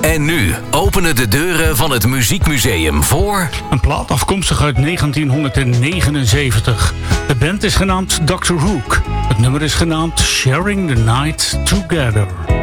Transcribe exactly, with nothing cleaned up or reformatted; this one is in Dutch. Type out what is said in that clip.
En nu openen de deuren van het Muziekmuseum voor... een plaat afkomstig uit negentien negenenzeventig. De band is genaamd doctor Hook. Het nummer is genaamd Sharing the Night Together.